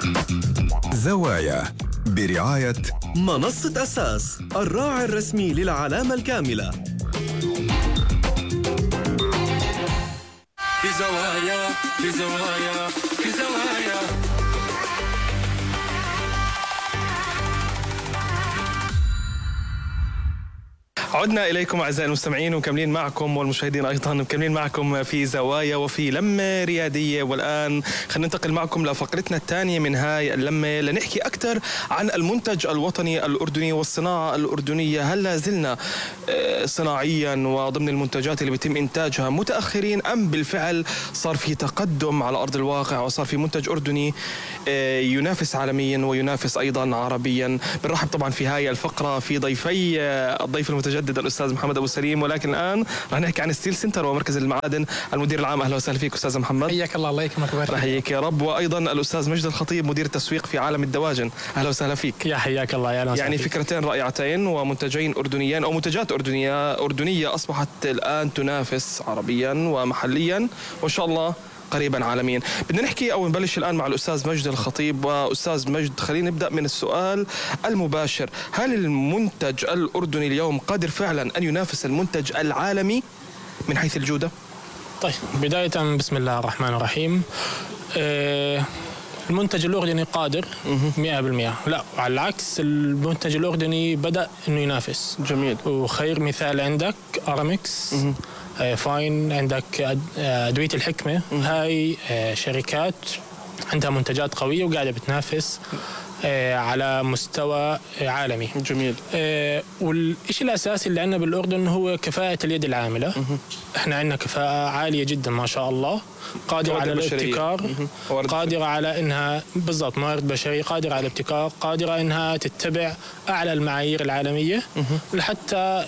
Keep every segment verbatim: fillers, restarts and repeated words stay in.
زوايا برعاية منصة أساس، الراعي الرسمي للعلامة الكاملة. في زوايا في زوايا في زوايا. عدنا إليكم أعزائي المستمعين ومكملين معكم والمشاهدين أيضا، مكملين معكم في زوايا وفي لمة ريادية. والآن خلينا ننتقل معكم لفقرتنا الثانية من هاي اللمة لنحكي أكثر عن المنتج الوطني الأردني والصناعة الأردنية. هل لا زلنا صناعيا وضمن المنتجات اللي بيتم إنتاجها متأخرين، أم بالفعل صار في تقدم على أرض الواقع وصار في منتج أردني ينافس عالميا وينافس أيضا عربيا؟ بنرحب طبعا في هاي الفقرة في ضيفي الضيف المتجدد الأستاذ محمد أبو سليم، ولكن الآن رح نحكي عن ستيل سنتر ومركز المعادن المدير العام. أهلا وسهلا فيك أستاذ محمد. حياك الله. الله يكرمك ويبارك. حياك يا رب. وأيضا الأستاذ مجد الخطيب مدير التسويق في عالم الدواجن. أهلا وسهلا فيك. يا حياك الله. يا يعني فيك. فكرتين رائعتين ومنتجين أردنيين أو منتجات أردنية أردنية أصبحت الآن تنافس عربيا ومحليا وإن شاء الله قريبا عالميا. بدنا نحكي او نبلش الان مع الاستاذ مجد الخطيب. واستاذ مجد، خلينا نبدا من السؤال المباشر، هل المنتج الاردني اليوم قادر فعلا ان ينافس المنتج العالمي من حيث الجوده؟ طيب، بدايه بسم الله الرحمن الرحيم. أه المنتج الأردني قادر مئة بالمئة. لا، على العكس، المنتج الأردني بدأ إنه ينافس. جميل. وخير مثال عندك أرامكس، فاين، عندك أدوية الحكمة. هاي شركات عندها منتجات قوية وقاعدة بتنافس على مستوى عالمي. جميل. والشيء الأساسي اللي عندنا بالأردن هو كفاءة اليد العاملة. احنا عندنا كفاءة عالية جدا ما شاء الله، قادرة على الابتكار، قادرة على انها بالضبط موارد بشرية، قادرة على الابتكار، قادرة انها تتبع اعلى المعايير العالمية لحتى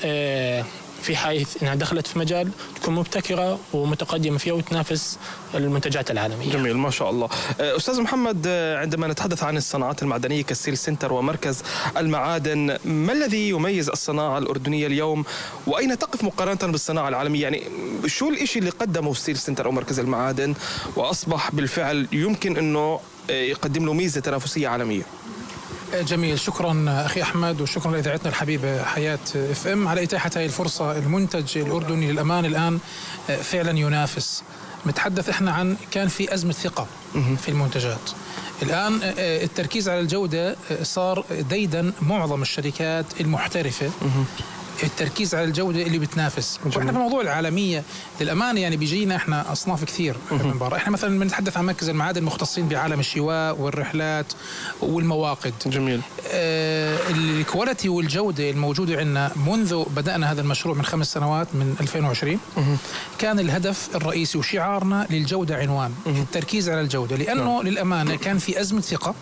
في حيث انها دخلت في مجال تكون مبتكره ومتقدمه فيه وتنافس المنتجات العالميه. جميل ما شاء الله. استاذ محمد، عندما نتحدث عن الصناعات المعدنيه كستيل سنتر ومركز المعادن، ما الذي يميز الصناعه الاردنيه اليوم واين تقف مقارنه بالصناعه العالميه؟ يعني شو الشيء اللي قدمه ستيل سنتر او مركز المعادن واصبح بالفعل يمكن انه يقدم له ميزه تنافسيه عالميه؟ جميل، شكرا أخي أحمد، وشكرا لإذاعتنا الحبيبة حياة اف ام على إتاحة هذه الفرصة. المنتج الأردني للأمان الآن فعلا ينافس. متحدث إحنا عن كان في أزمة ثقة في المنتجات. الآن التركيز على الجودة صار ديدا معظم الشركات المحترفة، التركيز على الجودة اللي بتنافس. واحنا في موضوع العالمية للأمانة يعني بيجينا احنا أصناف كثير من برا. احنا مثلا بنتحدث عن مركز المعادن مختصين بعالم الشواء والرحلات والمواقد. جميل. آه الكواليتي والجودة الموجودة عندنا منذ بدأنا هذا المشروع من خمس سنوات من ألفين وعشرين كان الهدف الرئيسي وشعارنا للجودة عنوان التركيز على الجودة، لأنه للأمانة كان في أزمة ثقة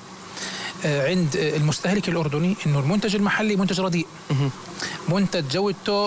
عند المستهلك الأردني إنه المنتج المحلي منتج رديء، منتج جودته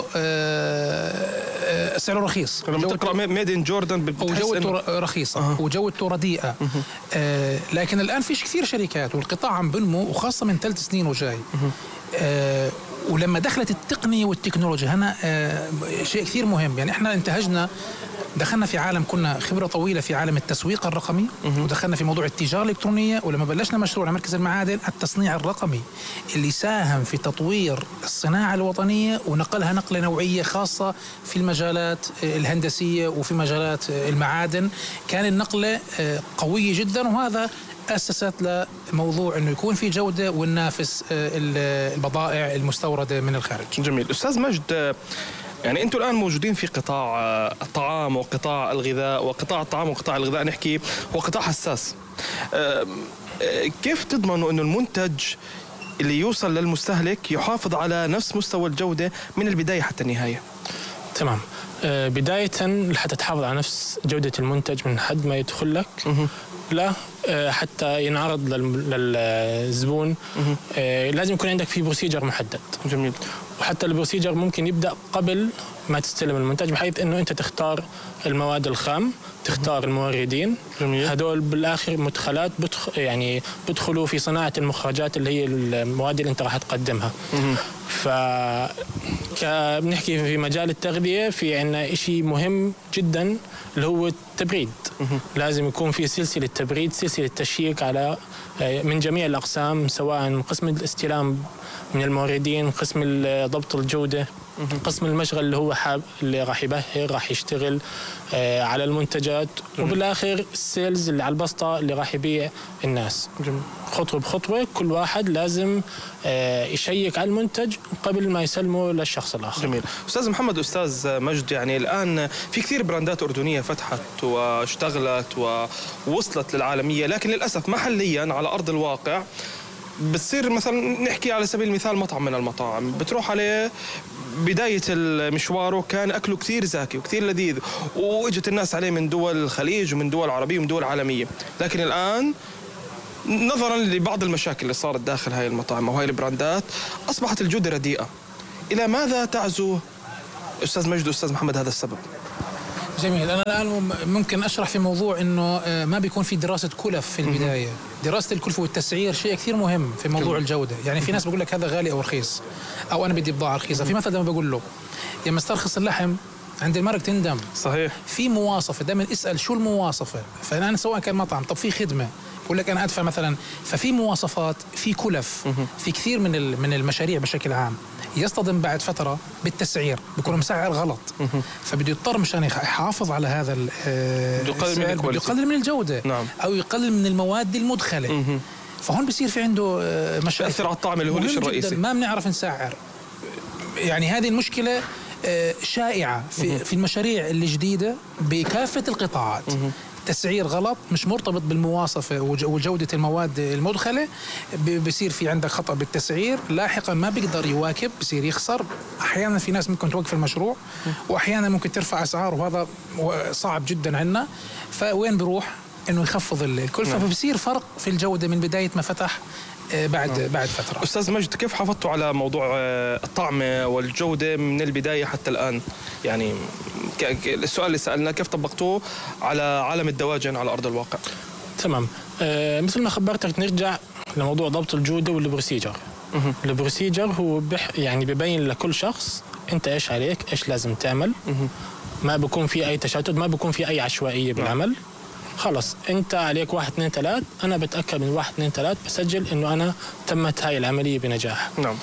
سعره رخيص. لما تقرأ ميد ان جوردن وجودته رخيصة أه. وجودته رديئة. آه لكن الآن فيش كثير شركات والقطاع عم بنمو، وخاصة من ثلاث سنين وجاي. آه ولما دخلت التقنية والتكنولوجيا هنا آه شيء كثير مهم. يعني احنا انتهجنا، دخلنا في عالم، كنا خبرة طويلة في عالم التسويق الرقمي، ودخلنا في موضوع التجارة الإلكترونية. ولما بلشنا مشروع مركز المعادن التصنيع الرقمي اللي ساهم في تطوير الصناعة الوطنية ونقلها نقلة نوعية خاصة في المجالات الهندسية وفي مجالات المعادن. كان النقلة قوية جدا، وهذا أسست لموضوع أنه يكون في جودة وننافس البضائع المستوردة من الخارج. جميل. أستاذ مجد، يعني أنتم الآن موجودين في قطاع الطعام وقطاع الغذاء، وقطاع الطعام وقطاع الغذاء نحكي هو قطاع حساس. كيف تضمنوا أنه المنتج اللي يوصل للمستهلك يحافظ على نفس مستوى الجودة من البداية حتى النهاية؟ تمام. بداية لحتى تحافظ على نفس جودة المنتج من حد ما يدخل لك لا حتى ينعرض للزبون، لازم يكون عندك في بروسيجر محدد. جميل. وحتى البروسيجر ممكن يبدأ قبل ما تستلم المنتج، بحيث انه انت تختار المواد الخام، تختار الموردين. جميل. هدول بالاخر مدخلات بدخ يعني بدخلوا في صناعة المخرجات اللي هي المواد اللي انت راح تقدمها. ف بنحكي في مجال التغذية في عنا إشي مهم جدا اللي هو التبريد. لازم يكون في سلسلة تبريد، سلسلة تشييك على من جميع الأقسام، سواء من قسم الاستلام من الموردين، قسم ضبط الجودة، قسم المشغل اللي هو حاب اللي راح يبهر راح يشتغل آه على المنتجات، وبالاخر السيلز اللي على البسطه اللي راح يبيع الناس. خطوه بخطوه كل واحد لازم آه يشيك على المنتج قبل ما يسلمه للشخص الاخر. جميل. استاذ محمد، استاذ مجد، يعني الان في كثير براندات اردنيه فتحت واشتغلت ووصلت للعالميه، لكن للاسف محليا على ارض الواقع بتصير مثلا نحكي على سبيل المثال مطعم من المطاعم بتروح عليه بداية مشواره كان أكله كثير زاكي وكثير لذيذ، وإجت الناس عليه من دول الخليج ومن دول عربية ومن دول عالمية، لكن الآن نظرا لبعض المشاكل اللي صارت داخل هاي المطاعم أو هاي البراندات أصبحت الجودة رديئة. إلى ماذا تعزو أستاذ مجد وأستاذ محمد هذا السبب؟ جميل. أنا الآن ممكن أشرح في موضوع إنه ما بيكون في دراسة كلف في البداية. دراسة الكلفة والتسعير شيء كثير مهم في موضوع الجودة. يعني في ناس بقول لك هذا غالي أو رخيص، أو أنا بدي بضاعة رخيصة. في مثل دائما بقول له لما استرخص اللحم عند المرق تندم. صحيح. في مواصفة، دائما اسأل شو المواصفة. فأنا سواء كان مطعم، طب في خدمة بقول لك أنا أدفع مثلا، ففي مواصفات، في كلف. في كثير من من المشاريع بشكل عام يصطدم بعد فترة بالتسعير، بيكون مسعر غلط، فبده يضطر مشان يحافظ على هذا يقلل من يقلل من الجودة. نعم. أو يقلل من المواد المدخلة. فهون بصير في عنده مشاكل تأثر على الطعم اللي هو الشيء الرئيسي. ما بنعرف نسعر. يعني هذه المشكلة شائعة في في المشاريع الجديدة بكافة القطاعات. تسعير غلط مش مرتبط بالمواصفة وجودة المواد المدخلة، بصير في عندك خطأ بالتسعير، لاحقا ما بيقدر يواكب، بصير يخسر. أحيانا في ناس ممكن توقف المشروع، وأحيانا ممكن ترفع أسعار، وهذا صعب جدا عندنا. فوين بروح؟ إنه يخفض الكلفة. فبصير فرق في الجودة من بداية ما فتح بعد نعم. بعد فترة. أستاذ مجد، كيف حافظتوا على موضوع الطعم والجودة من البداية حتى الآن؟ يعني السؤال اللي سألنا كيف طبقتوه على عالم الدواجن على أرض الواقع؟ تمام. آه مثل ما خبرتك نرجع لموضوع ضبط الجودة والبروسيجر. البروسيجر هو بح يعني ببين لكل شخص أنت إيش عليك، إيش لازم تعمل. ما بيكون في أي تشتت، ما بيكون في أي عشوائية بالعمل. خلص انت عليك واحد اثنين ثلاث، انا بتاكد من واحد اثنين ثلاث، بسجل انه انا تمت هاي العمليه بنجاح. نعم.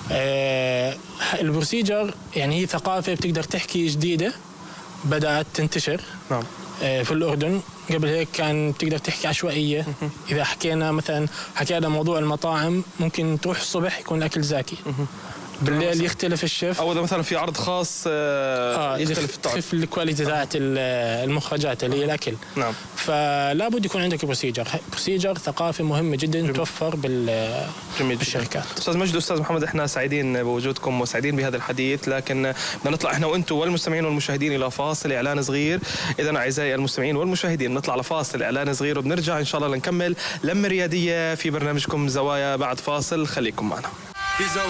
آه البروسيجر يعني هي ثقافه بتقدر تحكي جديده بدات تنتشر. نعم. آه في الاردن قبل هيك كان بتقدر تحكي عشوائيه. اذا حكينا مثلا حكينا موضوع المطاعم، ممكن تروح الصبح يكون الاكل زاكي، بالليل يختلف الشيف، او اذا مثلا في عرض خاص آه يختلف الطعم، يختلف الكواليتي تاعت المخرجات اللي هي الاكل. نعم. فلا بد يكون عندك بروسيجر. بروسيجر ثقافه مهمه جدا جميل. توفر بال جميل. بالشركات. استاذ مجد واستاذ محمد، احنا سعيدين بوجودكم وسعيدين بهذا الحديث، لكن بدنا نطلع احنا وانتم والمستمعين والمشاهدين الى فاصل اعلان صغير. اذا اعزائي المستمعين والمشاهدين نطلع لفاصل اعلان صغير، وبنرجع ان شاء الله لنكمل لمه رياديه في برنامجكم زوايا بعد فاصل. خليكم معنا. في زوايا